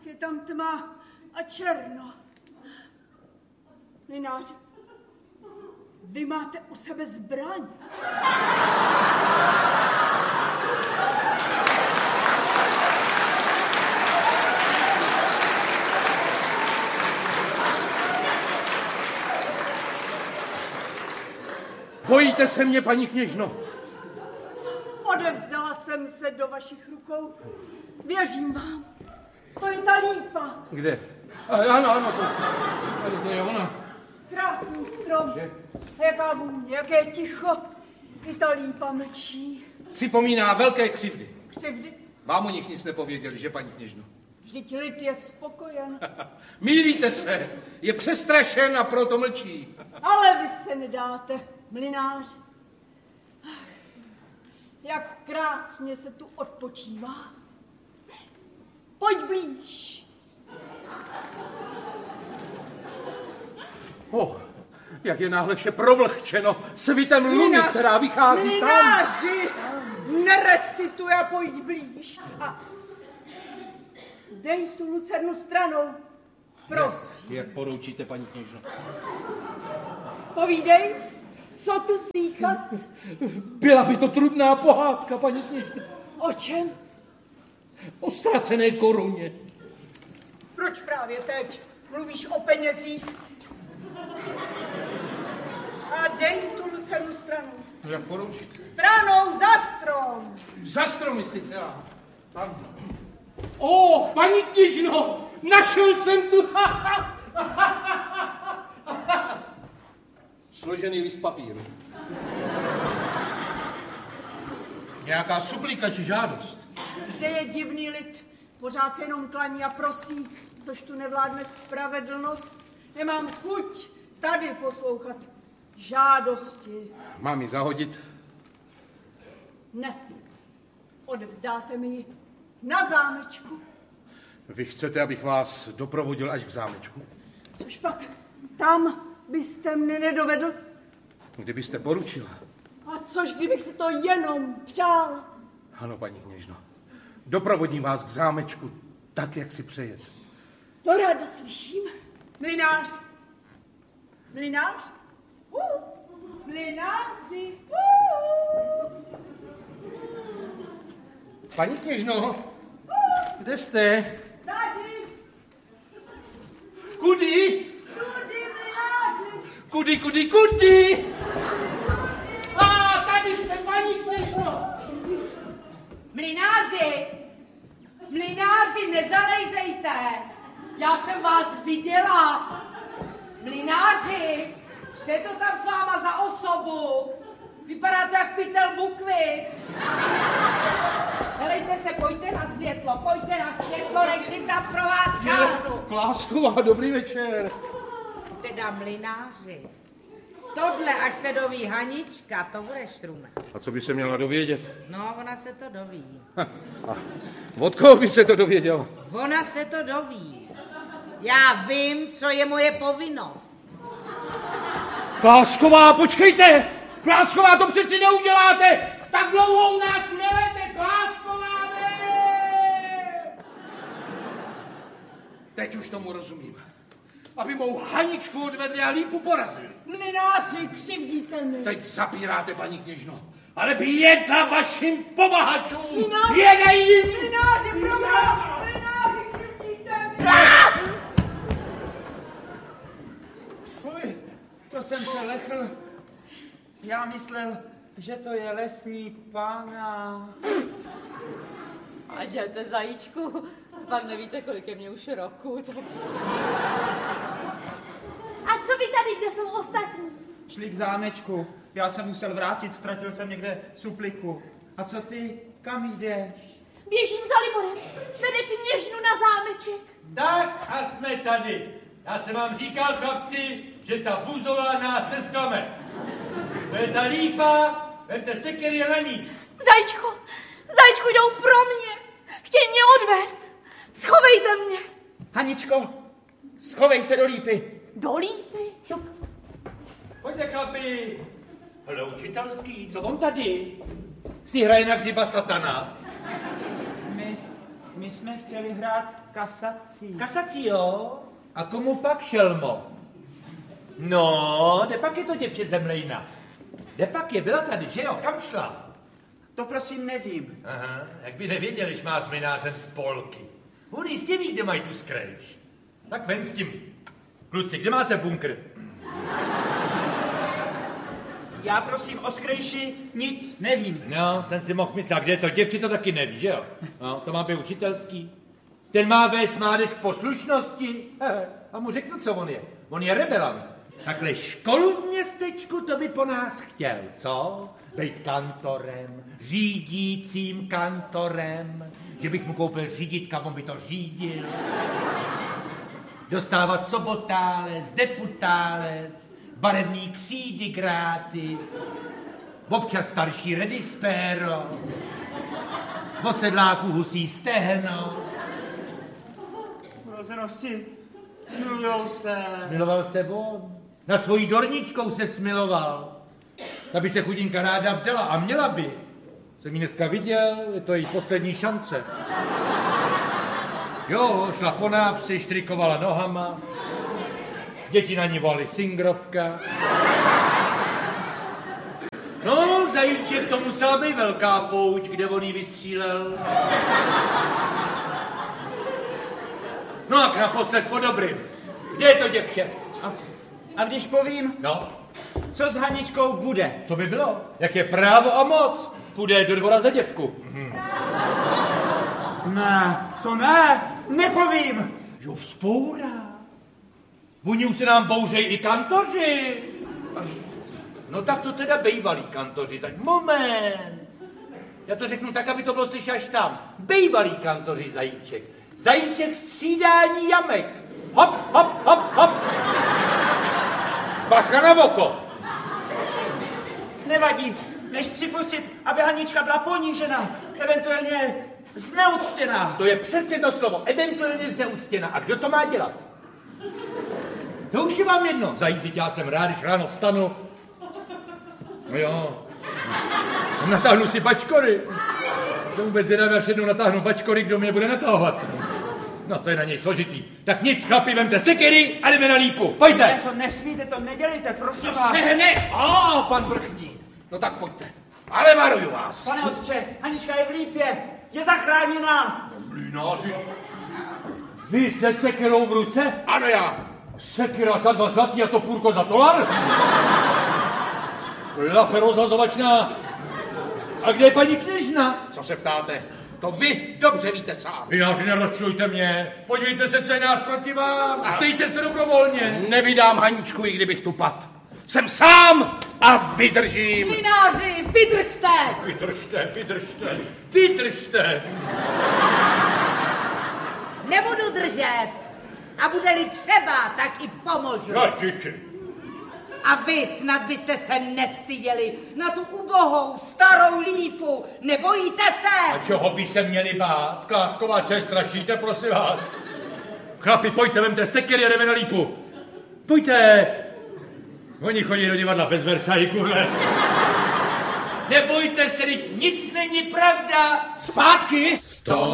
je tam tma a černo. Mlynáři, vy máte u sebe zbraň. Bojíte se mě, paní kněžno? Odevzdala jsem se do vašich rukou. Věřím vám. To je ta lípa. Kde? Ano, to je ona. Krásný strom. Jaká vůně, jaké ticho. I ta lípa mlčí. Připomíná velké křivdy. Křivdy? Vám o nich nic nepověděli, že, paní kněžno? Vždyť lid je spokojen. Mýlíte se. Je přestrašen a proto mlčí. Ale vy se nedáte, mlynáři. Jak krásně se tu odpočívá. Pojď blíž. Jak je náhle vše provlhčeno svitem luny, která vychází mlynáři, nerecituj a pojď blíž. A dej tu lucernu stranou, prosím. Jak poroučíte, paní kněžno? Povídej, co tu slýchat? Byla by to trudná pohádka, paní kněžno. O čem? O ztracené koruně. Proč právě teď mluvíš o penězích? A dej tu lucernu stranou. No jak poroučit? Stranou za strom. Za strom, myslíte? Tam. Paní kněžno, našel jsem tu. Složený list papíru. Nějaká suplika či žádost. Zde je divný lid. Pořád se jenom klaní a prosí, což tu nevládne spravedlnost. Nemám chuť tady poslouchat žádosti. Mám ji zahodit? Ne. Odevzdáte mi ji na zámečku. Vy chcete, abych vás doprovodil až k zámečku? Což pak tam byste mne nedovedl? Kdybyste poručila. A což, kdybych si to jenom přál? Ano, paní kněžno. Doprovodím vás k zámečku tak, jak si přejete. To ráda slyším. Mlynář. Mlynář? Mlynáři. Paní kněžno, kde jste? Tady. Kudy? Tudy, mlynáři. Kudy? Tady jste, paní kněžno. Mlynáři, nezalejzejte. Já jsem vás viděla. Mlynáři, co je to tam s váma za osobu? Vypadá to jak pytel Bukvic. Helejte se, pojďte na světlo, než si tam pro vás šáhnu. Klásková, dobrý večer. Teda mlynáři, tohle, až se doví Hanička, to bude šrumet. A co by se měla dovědět? No, ona se to doví. A od koho by se to dověděla? Ona se to doví. Já vím, co je moje povinnost. Klásková, počkejte! Klásková, to přeci neuděláte! Tak dlouho u nás nelete, Klásková, ne! Teď už tomu rozumím. Aby mou Haničku odvedli a lípu porazili. Mlynáři, křivdíte mi. Teď zapíráte, paní kněžno. Ale běda vašim pomahačům! Mlynáři, Běda jim! Mlynáři, mlynáři, křivdíte mi. Fuj, to jsem se lechl. Já myslel, že to je lesní pána. A dělte, zajíčku, pak nevíte, kolik je mě už roku, tak... A co vy tady, kde jsou ostatní? Šli k zámečku. Já jsem musel vrátit, ztratil jsem někde supliku. A co ty? Kam jdeš? Běžím za Liborem. Vede kněžnu na zámeček. Tak a jsme tady. Já jsem vám říkal, chlapci, že ta buzola nás nesklame. To je ta lípa, vemte sekery na ní. Zajíčku, jdou pro mě. Chtějí mě odvést. Schovejte mě. Haničko, schovej se do lípy. Do lípy? Pojďte, chlapi. Hele, učitelský, co on tady? Si hraje na hřiba satana. My jsme chtěli hrát kasací. Kasací, jo? A komu pak, šelmo? No, kde pak je to děvče Zemlejna? Kde pak je? Byla tady, že jo? Kam šla? To prosím nevím. Aha, jak by nevěděl, když má s minářem spolky. On jistě ví, kde mají tu skrejš. Tak ven s tím. Kluci, kde máte bunkr? Já prosím o skrejši nic nevím. No, jsem si mohl myslet, kde je to děvče, to taky neví, že jo? No, to má být učitelský. Ten má vést mládež k poslušnosti. A mu řeknu, co on je. On je rebelant. Takhle školu v městečku, to by po nás chtěl, co? Být kantorem, řídícím kantorem, že bych mu koupil řídítka, on by to řídil. Dostávat sobotález, deputález, barevný křídy gratis, občas starší redispéro, od sedláků husí stehno. Roznosti, smilujou se. Smiloval se on. Nad svojí dorničkou se smiloval. Aby se chudinka ráda vdala a měla by. Jsem ji dneska viděl, je to její poslední šance. Jo, šla po návsi, štrikovala nohama. Děti na ní volali singrovka. No, zajíček, to musela být velká pouť, kde on jí vystřílel. No a naposled po dobrým. Kde je to děvče? A když povím, No, co s Haničkou bude? co by bylo? Jak je právo a moc? Půjde do dvora za děvku. Ne, to ne, nepovím. Jo, vzpourá. Oni už se nám bouřejí i kantoři. No tak to teda bejvalí kantoři. Moment. Já to řeknu tak, aby to bylo slyšet až tam. Bejvalí kantoři, zajíček. Zajíček střídání jamek. Hop, hop, hop, hop. Bacha na oko. Nevadí, než připustit, aby Hanička byla ponížena, eventuálně zneuctěná. To je přesně to slovo. Eventuálně zneuctěna. A kdo to má dělat? To už je vám jedno. Zajízit, já jsem rád, když ráno vstanu. No jo. Natáhnu si bačkory. To vůbec nedává, až jednou natáhnu bačkory, kdo mě bude natahovat. No to je na něj složitý. Tak nic, chlapi, vemte sekery a jdeme na lípu. Pojďte. Ne, to nesmíte, to nedělejte, prosím vás. Ne, pan vrchní. No tak pojďte. Ale varuju vás. Pane otče, Hanička je v lípě, je zachráněná. Mlýnáři. Vy se sekerou v ruce? Ano já. Sekera za 2 zlatý a topůrko za $1? Lape rozhazovačná. A kde je paní kněžna? Co se ptáte? To vy dobře víte sám. Mináři, nerozčilujte mě. Podívejte se, co je nás proti vám. Stejte se dobrovolně. Nevydám Haničku, i kdybych tu pad. Jsem sám a vydržím. Mináři, vydržte! Vydržte. Nebudu držet. A bude-li třeba, tak i pomůžu. No, tiši. A vy snad byste se nestyděli na tu ubohou starou lípu. Nebojíte se? A čeho by se měli bát? Klásková, co je strašíte, prosím vás. Chlapi, pojďte, vemte sekery a jdeme na lípu. Pojďte. Oni chodí do divadla bez Versailles, Nebojte se, nic není pravda. Zpátky.